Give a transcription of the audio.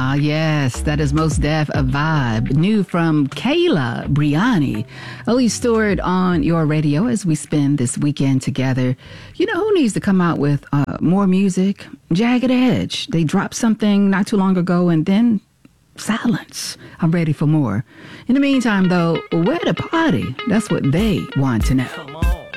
Yes, that is Most Def a Vibe. New from Kayla Briani. Only stored on your radio as we spend this weekend together. You know who needs to come out with more music? Jagged Edge. They dropped something not too long ago and then silence. I'm ready for more. In the meantime, though, where the party? That's what they want to know.